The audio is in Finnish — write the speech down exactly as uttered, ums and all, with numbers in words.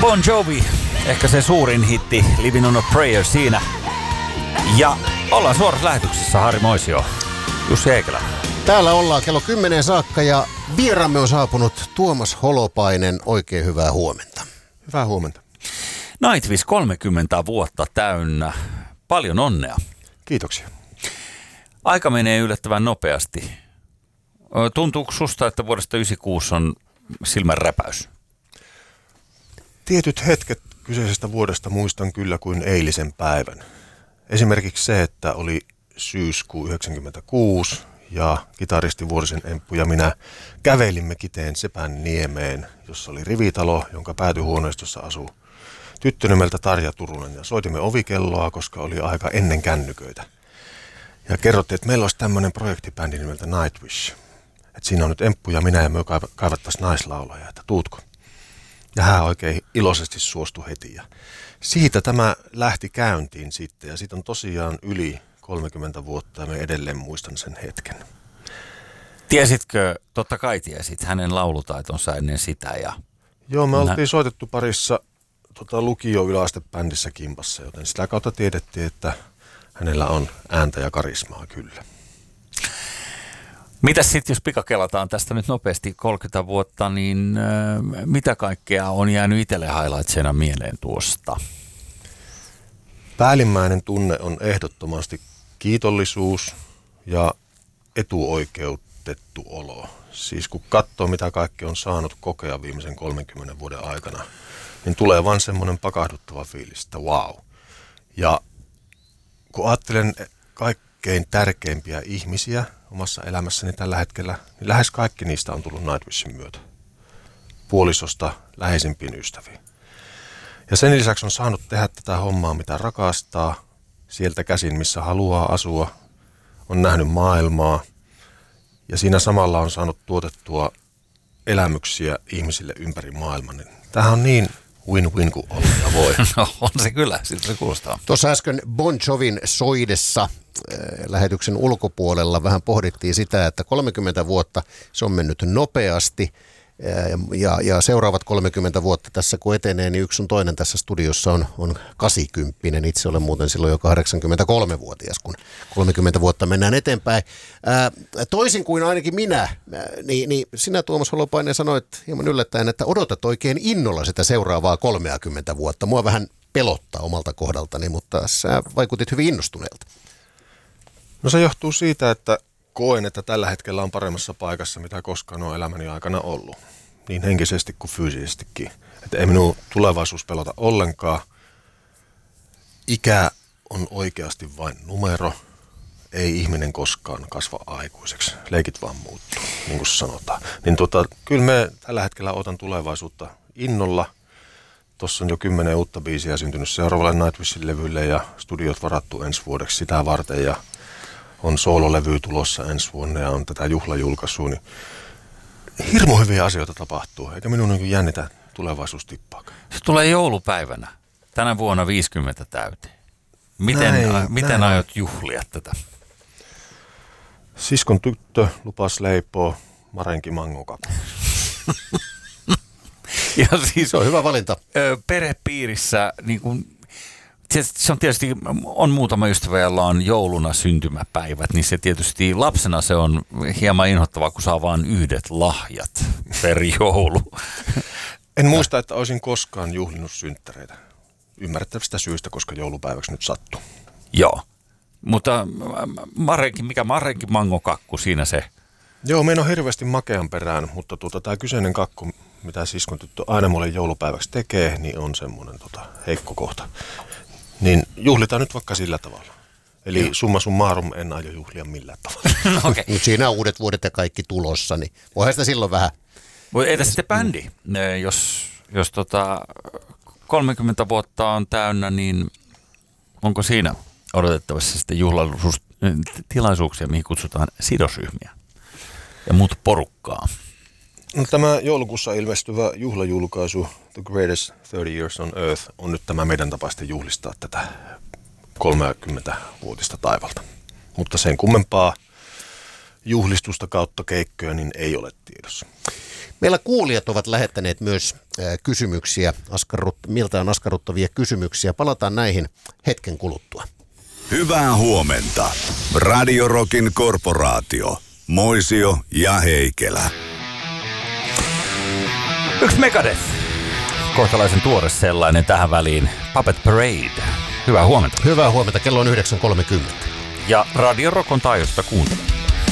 Bon Jovi, ehkä se suurin hitti, Living on a Prayer siinä. Ja ollaan suorassa lähetyksessä, Harri Moisio, Jussi Heikelä. Täällä ollaan kello kymmeneen saakka ja vieramme on saapunut Tuomas Holopainen. Oikein hyvää huomenta. Hyvää huomenta. Nightwish kolmekymmentä vuotta täynnä. Paljon onnea. Kiitoksia. Aika menee yllättävän nopeasti. Tuntuuko susta, että vuodesta yhdeksänkymmentäkuusi on silmän räpäys? Tietyt hetket kyseisestä vuodesta muistan kyllä kuin eilisen päivän. Esimerkiksi se, että oli syyskuu yhdeksänkymmentäkuusi ja kitaristi Vuorisen Emppu ja minä kävelimme Kiteen Sepän niemeen, jossa oli rivitalo, jonka päätyhuoneistossa asui tyttö nimeltä Tarja Turunen. Ja soitimme ovikelloa, koska oli aika ennen kännyköitä. Ja kerrottiin, että meillä olisi tämmöinen projektibändi nimeltä Nightwish. Että siinä on nyt Emppu ja minä ja me kaivattaisiin naislaulaja, että tuutko? Ja hän oikein iloisesti suostui heti. Ja siitä tämä lähti käyntiin sitten. Ja siitä on tosiaan yli kolmekymmentä vuotta ja me edelleen muistan sen hetken. Tiesitkö, totta kai tiesit, hänen laulutaitonsa ennen sitä? Ja... Joo, me oltiin soitettu parissa tota, lukio-yläastebändissä kimpassa, joten sitä kautta tiedettiin, että hänellä on ääntä ja karismaa kyllä. Mitäs sitten, jos pikakelataan tästä nyt nopeasti kolmekymmentä vuotta, niin äh, mitä kaikkea on jäänyt itselle highlightsena mieleen tuosta? Päällimmäinen tunne on ehdottomasti kiitollisuus ja etuoikeutettu olo. Siis kun katsoo, mitä kaikki on saanut kokea viimeisen kolmenkymmenen vuoden aikana, niin tulee vaan semmoinen pakahduttava fiilis, että wow. Ja kun ajattelen kaikkein tärkeimpiä ihmisiä omassa elämässäni tällä hetkellä, niin lähes kaikki niistä on tullut Nightwishin myötä. Puolisosta läheisimpiin ystäviin. Ja sen lisäksi on saanut tehdä tätä hommaa, mitä rakastaa, sieltä käsin, missä haluaa asua, on nähnyt maailmaa ja siinä samalla on saanut tuotettua elämyksiä ihmisille ympäri maailman. Tämähän on niin win-win kuin olla ja voi. No on se kyllä, siltä se kuulostaa. Tuossa äsken Bon Jovin soidessa äh, lähetyksen ulkopuolella vähän pohdittiin sitä, että kolmekymmentä vuotta se on mennyt nopeasti. Ja, ja seuraavat kolmekymmentä vuotta tässä kun etenee, niin yksi sun toinen tässä studiossa on, on kahdeksankymmentä. Itse olen muuten silloin jo kahdeksankymmentäkolmevuotias, kun kolmekymmentä vuotta mennään eteenpäin. Ää, toisin kuin ainakin minä, ää, niin, niin sinä Tuomas Holopainen sanoit hieman yllättäen, että odotat oikein innolla sitä seuraavaa kolmekymmentä vuotta. Mua vähän pelottaa omalta kohdaltani, mutta sä vaikutit hyvin innostuneelta. No se johtuu siitä, että koen, että tällä hetkellä on paremmassa paikassa, mitä koskaan on elämäni aikana ollut. Niin henkisesti kuin fyysisestikin. Että ei minun tulevaisuus pelota ollenkaan. Ikä on oikeasti vain numero. Ei ihminen koskaan kasva aikuiseksi. Leikit vaan muuttuu, niin kuin sanotaan. Niin tota, kyllä me tällä hetkellä otan tulevaisuutta innolla. Tuossa on jo kymmenen uutta biisiä syntynyt seuraavalle Nightwishin levylle ja studiot varattu ensi vuodeksi sitä varten ja on soololevy tulossa ensi vuonna ja on tätä juhlajulkaisua, niin hirmu hyviä asioita tapahtuu, eikä minun niin jännitä tulevaisuus tippaakaan. Se tulee joulupäivänä, tänä vuonna viisikymmentä täyteen. Miten, näin, a, miten näin. aiot juhlia tätä? Siskon tyttö lupas leipoo marenki mangokakku. Ja siis se on hyvä valinta. Perhepiirissä niin kuin se on tietysti, on muutama ystävä, jolla on jouluna syntymäpäivät, niin se tietysti lapsena se on hieman inhottavaa, kun saa vain yhdet lahjat per joulu. En muista, että olisin koskaan juhlinut synttäreitä. Ymmärrettävästä syystä, koska joulupäiväksi nyt sattuu. Joo, mutta Marenki, mikä Marenki mangokakku, siinä se? Joo, me en ole hirveästi makean perään, mutta tuota, tämä kyseinen kakku, mitä siskon tyttö aina mulle joulupäiväksi tekee, niin on semmoinen tota, heikko kohta. Niin juhlitaan nyt vaikka sillä tavalla. Eli Joo. summa summarum en aio juhlia millään tavalla. Okay. Nyt siinä on uudet vuodet ja kaikki tulossa, niin voihan sitä silloin vähän. Entä sitten bändi? Jos, jos tota kolmekymmentä vuotta on täynnä, niin onko siinä odotettavassa sitten juhlatilaisuuksia, mihin kutsutaan sidosryhmiä ja muuta porukkaa? No, tämä joulukuussa ilmestyvä juhlajulkaisu The Greatest thirty Years on Earth on nyt tämä meidän tapa sitten juhlistaa tätä kolmekymmentävuotista taivalta. Mutta sen kummempaa juhlistusta kautta keikkoja niin ei ole tiedossa. Meillä kuulijat ovat lähettäneet myös kysymyksiä, askarrut, miltään askarruttavia kysymyksiä. Palataan näihin hetken kuluttua. Hyvää huomenta. Radio Rockin korporaatio. Moisio ja Heikelä. Yksi Megadeth. Kohtalaisen tuore sellainen tähän väliin. Puppet Parade. Hyvää huomenta. Hyvää huomenta. Kello on yhdeksän kolmekymmentä. Ja Radio Rock on taajuudesta kuuntelut.